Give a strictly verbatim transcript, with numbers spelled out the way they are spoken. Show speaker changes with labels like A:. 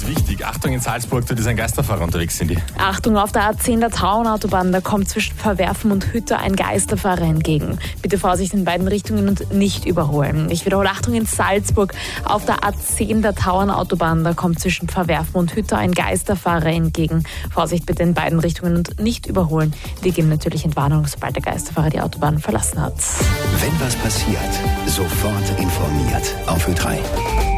A: ist wichtig. Achtung, in Salzburg, dort ist ein Geisterfahrer unterwegs, sind die.
B: Achtung, auf der A zehn der Tauernautobahn, da kommt zwischen Verwerfen und Hütte ein Geisterfahrer entgegen. Bitte Vorsicht in beiden Richtungen und nicht überholen. Ich wiederhole, Achtung, in Salzburg, auf der A zehn der Tauernautobahn, da kommt zwischen Verwerfen und Hütte ein Geisterfahrer entgegen. Vorsicht bitte in beiden Richtungen und nicht überholen. Wir geben natürlich Entwarnung, sobald der Geisterfahrer die Autobahn verlassen hat.
C: Wenn was passiert, sofort informiert. Auf Ö drei.